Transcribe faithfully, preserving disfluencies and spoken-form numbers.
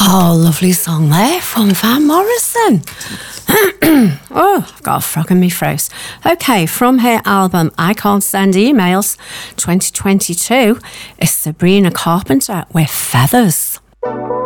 Oh, lovely song there from Van Morrison. Oh, I've got a frog in me throat. Okay, from her album I Can't Send Emails twenty twenty-two, it's Sabrina Carpenter with Feathers.